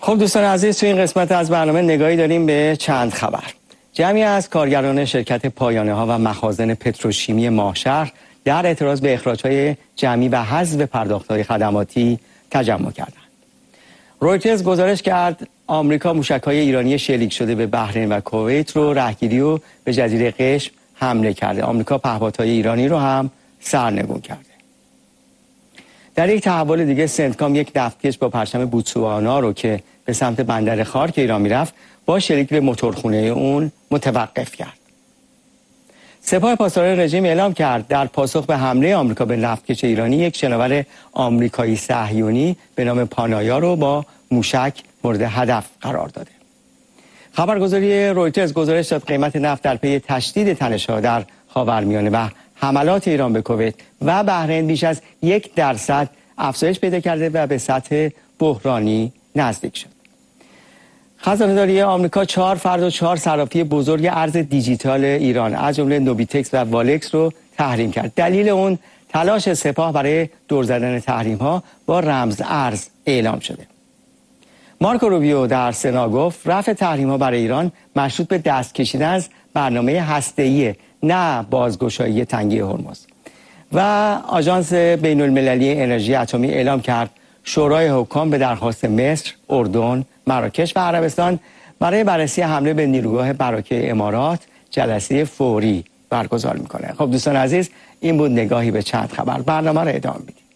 خب دوستان عزیز، تو این قسمت از برنامه نگاهی داریم به چند خبر. جمعی از کارگران شرکت پایانه ها و مخازن پتروشیمی ماهشهر در اعتراض به اخراج‌های جمعی و حذف پرداخت‌های خدماتی تجمع کردند. رویترز گزارش کرد آمریکا موشک‌های ایرانی شلیک شده به بحرین و کویت رو رهگیری و به جزیره قشم حمله کرده. آمریکا پهپادهای ایرانی رو هم سرنگون کرده. در یک تحول دیگه سنتکام یک دفتکش با پرچم بوتسوانا رو که به سمت بندر خارک ایران میرفت با شلیک به موتورخونه اون متوقف کرد. سپاه پاسداران رژیم اعلام کرد در پاسخ به حمله آمریکا به نفتکش ایرانی یک شناور آمریکایی صهیونی به نام پانایا رو با موشک مورد هدف قرار داده. خبرگزاری رویترز گزارش داد قیمت نفت در پی تشدید تنش‌ها در خاورمیانه و حملات ایران به کویت و بحرین بیش از 1% افزایش پیدا کرده و به سطح بحرانی نزدیک شد. خزانه‌داری آمریکا 4 فرد و 4 صرافی بزرگ ارز دیجیتال ایران از جمله نوبیتکس و والکس رو تحریم کرد. دلیل اون تلاش سپاه برای دور زدن تحریم‌ها با رمز ارز اعلام شده. مارکو روبیو در سنا گفت رفع تحریم‌ها برای ایران مشروط به دست کشیدن از برنامه هسته‌ای نه بازگشایی تنگه هرمز. و آژانس بین‌المللی انرژی اتمی اعلام کرد شورای حکام به درخواست مصر، اردن، مراکش و عربستان برای بررسی حمله به نیروگاه براکه امارات جلسه فوری برگزار میکنه. خب دوستان عزیز، این بود نگاهی به چند خبر. برنامه رو ادامه میدیم.